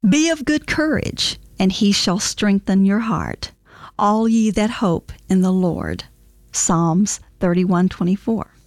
Be of good courage, and he shall strengthen your heart, all ye that hope in the Lord. Psalms 31:24.